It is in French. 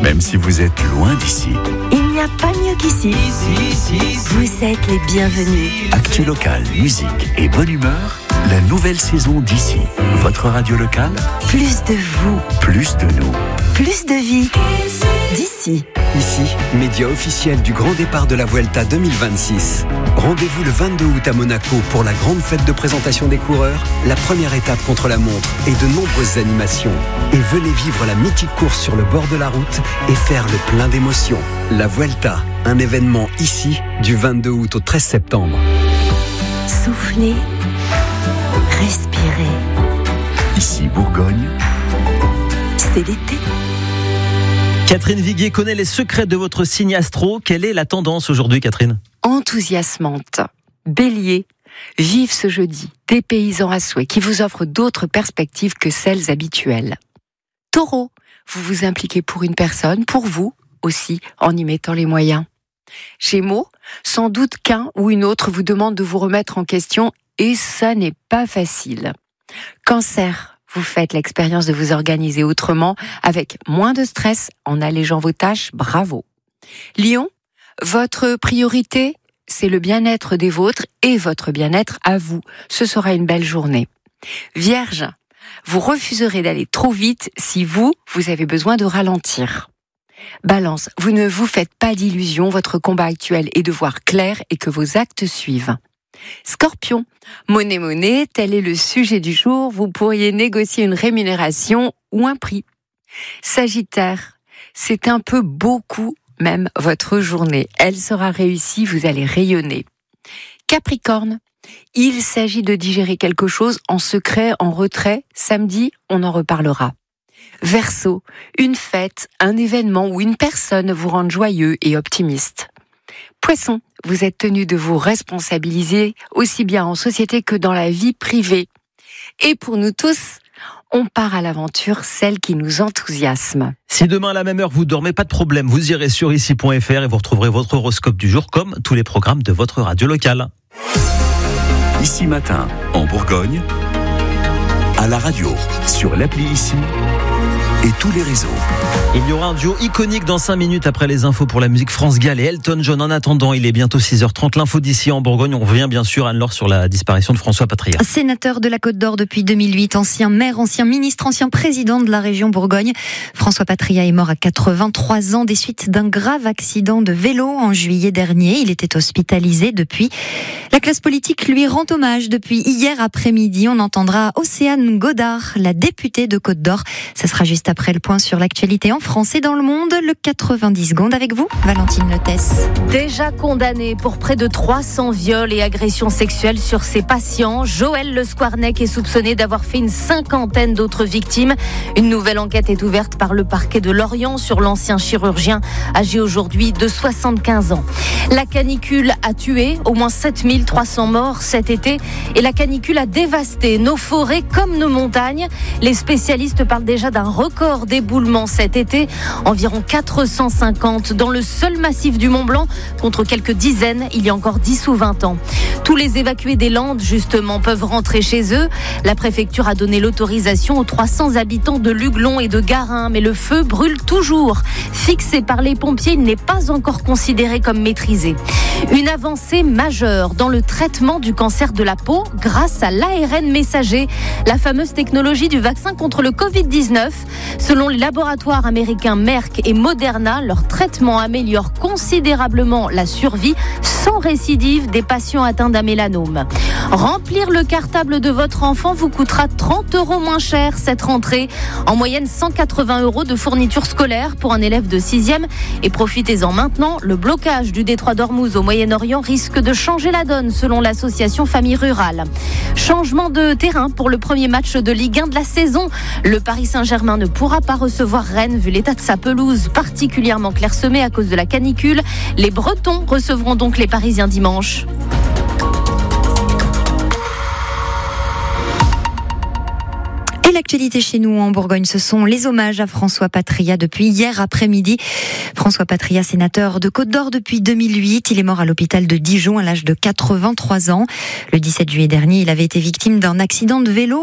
même si vous êtes loin d'ici. Il n'y a pas mieux qu'ici. Vous êtes les bienvenus. Actu local, musique et bonne humeur, la nouvelle saison d'ici. Votre radio locale, Plus de vous, plus de nous. plus de vie. D'ici. Ici, média officiel du grand départ de la Vuelta 2026. Rendez-vous le 22 août à Monaco pour la grande fête de présentation des coureurs, la première étape contre la montre et de nombreuses animations. Et venez vivre la mythique course sur le bord de la route et faire le plein d'émotions. La Vuelta, un événement ici du 22 août au 13 septembre. Soufflez. Respirez. Ici Bourgogne, C'est l'été. Catherine Viguier connaît les secrets de votre signe astro. Quelle est la tendance aujourd'hui, Catherine ? Enthousiasmante. Bélier. Vive ce jeudi, dépaysant à souhait, qui vous offre d'autres perspectives que celles habituelles. Taureau. Vous vous impliquez pour une personne, pour vous aussi, en y mettant les moyens. Gémeaux. Sans doute qu'un ou une autre vous demande de vous remettre en question et ça n'est pas facile. Cancer. Vous faites l'expérience de vous organiser autrement, avec moins de stress, en allégeant vos tâches, bravo. Lion, votre priorité, c'est le bien-être des vôtres et votre bien-être à vous. Ce sera une belle journée. Vierge, vous refuserez d'aller trop vite si vous avez besoin de ralentir. Balance, vous ne vous faites pas d'illusions, votre combat actuel est de voir clair et que vos actes suivent. Scorpion, monnaie, tel est le sujet du jour, vous pourriez négocier une rémunération ou un prix. Sagittaire, c'est un peu beaucoup même votre journée, elle sera réussie, vous allez rayonner. Capricorne, il s'agit de digérer quelque chose en secret, en retrait, samedi, on en reparlera. Verseau, une fête, un événement ou une personne vous rend joyeux et optimiste. Poisson, vous êtes tenu de vous responsabiliser aussi bien en société que dans la vie privée. Et pour nous tous, on part à l'aventure, celle qui nous enthousiasme. Si demain à la même heure vous dormez, pas de problème, vous irez sur ici.fr et vous retrouverez votre horoscope du jour comme tous les programmes de votre radio locale. Ici Matin, en Bourgogne, à la radio, sur l'appli Ici et tous les réseaux. Il y aura un duo iconique dans 5 minutes après les infos pour la musique France Gall et Elton John. En attendant, il est bientôt 6h30. L'info d'ici en Bourgogne. On revient bien sûr, Anne-Laure, sur la disparition de François Patria. Sénateur de la Côte d'Or depuis 2008, ancien maire, ancien ministre, ancien président de la région Bourgogne. François Patria est mort à 83 ans des suites d'un grave accident de vélo en juillet dernier. Il était hospitalisé depuis. La classe politique lui rend hommage depuis hier après-midi. On entendra Océane Godard, la députée de Côte d'Or. Ça sera juste après le point sur l'actualité en France et dans le monde. Le 90 secondes avec vous, Valentine Lotès. Déjà condamné pour près de 300 viols et agressions sexuelles sur ses patients, Joël Le Squarnec est soupçonné d'avoir fait une 50aine d'autres victimes. Une nouvelle enquête est ouverte par le parquet de Lorient sur l'ancien chirurgien, âgé aujourd'hui de 75 ans. La canicule a tué au moins 7300 morts cet été et la canicule a dévasté nos forêts comme nos montagnes. Les spécialistes parlent déjà d'un record d'éboulement cet été, environ 450 dans le seul massif du Mont-Blanc, contre quelques dizaines il y a encore 10 ou 20 ans. Tous les évacués des Landes, justement, peuvent rentrer chez eux. La préfecture a donné l'autorisation aux 300 habitants de Luglon et de Garin, mais le feu brûle toujours. Fixé par les pompiers, il n'est pas encore considéré comme maîtrisé. Une avancée majeure dans le traitement du cancer de la peau grâce à l'ARN messager, la fameuse technologie du vaccin contre le Covid-19. Selon les laboratoires américains Merck et Moderna, leur traitement améliore considérablement la survie sans récidive des patients atteints d'un mélanome. Remplir le cartable de votre enfant vous coûtera 30 € moins cher cette rentrée. En moyenne 180 € de fournitures scolaires pour un élève de 6e. Et profitez-en maintenant, le blocage du détroit d'Ormuz au Moyen-Orient risque de changer la donne selon l'association Famille Rurale. Changement de terrain pour le premier match de Ligue 1 de la saison. Le Paris Saint-Germain ne pourra pas recevoir Rennes vu l'état de sa pelouse particulièrement clairsemée à cause de la canicule. Les Bretons recevront donc les Parisiens dimanche. Et l'actualité chez nous en Bourgogne, ce sont les hommages à François Patria depuis hier après-midi. François Patria, sénateur de Côte d'Or depuis 2008. Il est mort à l'hôpital de Dijon à l'âge de 83 ans. Le 17 juillet dernier, il avait été victime d'un accident de vélo